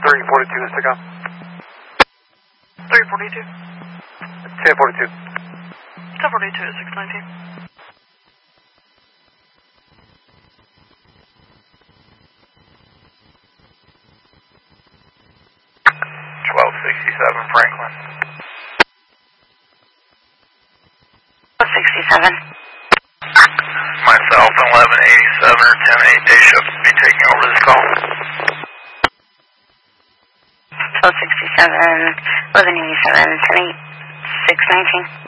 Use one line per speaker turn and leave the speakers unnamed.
342 is to go.
342.
1042.
1042 is 619.
1267 Franklin.
67.
Myself and 1187 or 108 day shift will be taking over this call.
1267, 1187, 108, 619.